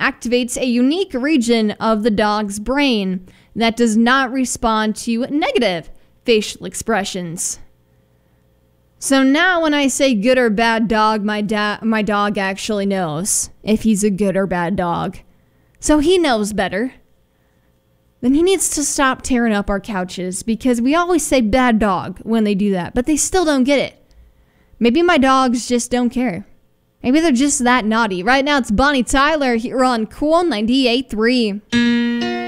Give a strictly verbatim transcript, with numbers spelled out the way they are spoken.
activates a unique region of the dog's brain that does not respond to negative facial expressions. So now when I say good or bad dog, my, da- my dog actually knows if he's a good or bad dog. So he knows better. Then he needs to stop tearing up our couches, because we always say bad dog when they do that, but they still don't get it. Maybe my dogs just don't care. Maybe they're just that naughty. Right now it's Bonnie Tyler here on Cool ninety-eight point three.